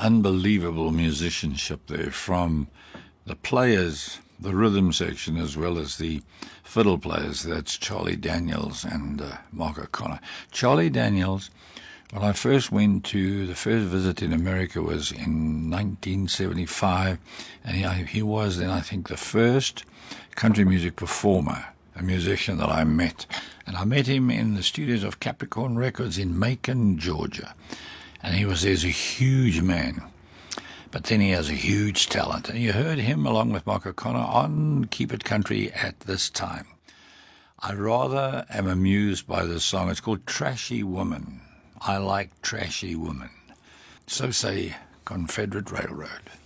unbelievable musicianship there from the players, the rhythm section, as well as the fiddle players. That's Charlie Daniels and Mark O'Connor. Charlie Daniels, when I first went to the first visit in America was in 1975, and he was then, I think, the first country music performer, a musician that I met. And I met him in the studios of Capricorn Records in Macon, Georgia. And there's a huge man, but then he has a huge talent. And you heard him along with Mark O'Connor on Keep It Country at this time. I rather am amused by this song. It's called Trashy Woman. I like trashy women. So say Confederate Railroad.